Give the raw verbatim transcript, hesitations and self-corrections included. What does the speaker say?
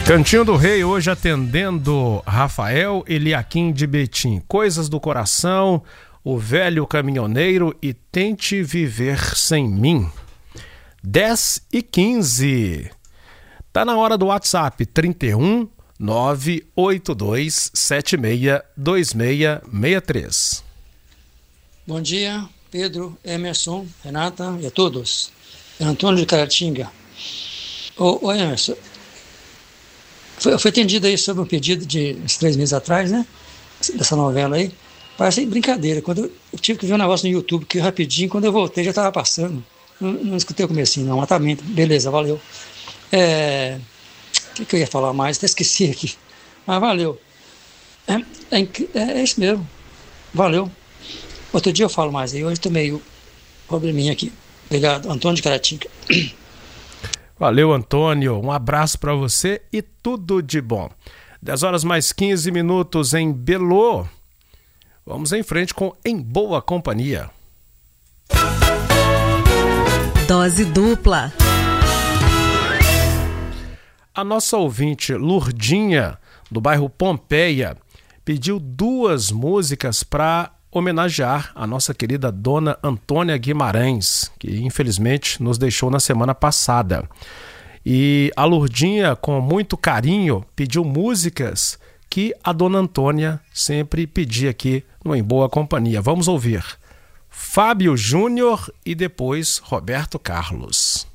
Cantinho do Rei hoje atendendo Rafael Eliakim de Betim. Coisas do Coração, O Velho Caminhoneiro e Tente Viver Sem Mim. dez e quinze. Tá na hora do WhatsApp trinta e um, nove oito dois sete seis dois seis seis três. Bom dia, Pedro, Emerson, Renata e a todos. É Antônio de Caratinga. Ô, ô Emerson, foi, foi atendido aí sobre um pedido de uns três meses atrás, né? Dessa novela aí. Parece brincadeira. Quando eu, eu tive que ver um negócio no YouTube que rapidinho, quando eu voltei já estava passando. Não, não escutei o comecinho, não. Mas tá bem, beleza, valeu. É, o que, que eu ia falar mais? Até esqueci aqui. Mas valeu. É, é, é isso mesmo. Valeu. Outro dia eu falo mais aí. Hoje tô meio probleminha aqui. Obrigado. Antônio de Caratinga. Valeu, Antônio. Um abraço para você e tudo de bom. dez horas mais quinze minutos em Belô. Vamos em frente com Em Boa Companhia. Dose dupla. A nossa ouvinte Lurdinha, do bairro Pompeia, pediu duas músicas para homenagear a nossa querida dona Antônia Guimarães, que infelizmente nos deixou na semana passada. E a Lurdinha, com muito carinho, pediu músicas que a dona Antônia sempre pedia aqui no Em Boa Companhia. Vamos ouvir Fábio Júnior e depois Roberto Carlos.